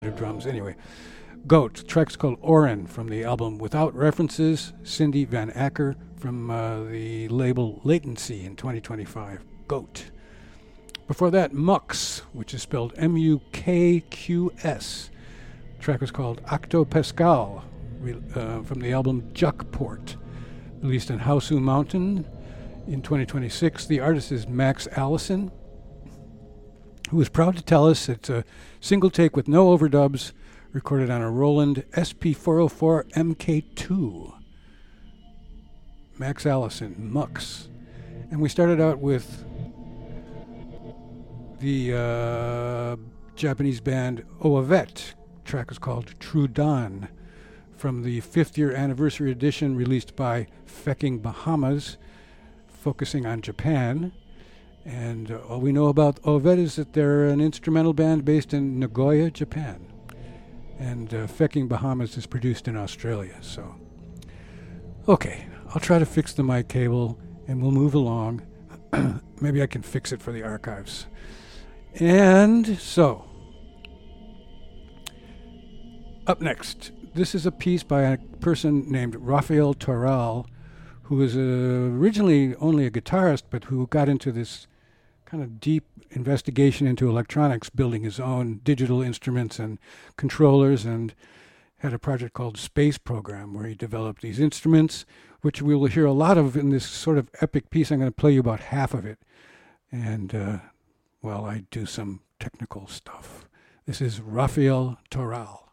drums. Anyway, Goat. Track's called Oren from the album Without References. Cindy Van Acker from the label Latency in 2025. Goat. Before that, Mux, which is spelled Mukkqs. Track was called Octo Pascal from the album Juckport, released in Hausu Mountain in 2026. The artist is Max Allison, who is proud to tell us it's a single take with no overdubs, recorded on a Roland SP404 MK2. Max Allison, Mux. And we started out with the Japanese band Oavet. Track is called True Dawn from the 5th year anniversary edition released by Fecking Bahamas, focusing on Japan. And all we know about Oavet is that they're an instrumental band based in Nagoya, Japan. And Fecking Bahamas is produced in Australia. So, okay, I'll try to fix the mic cable and we'll move along. Maybe I can fix it for the archives. And so, up next, this is a piece by a person named Rafael Toral, who was originally only a guitarist, but who got into this kind of deep investigation into electronics, building his own digital instruments and controllers, and had a project called Space Program, where he developed these instruments, which we will hear a lot of in this sort of epic piece. I'm going to play you about half of it. And, well, I do some technical stuff. This is Rafael Toral.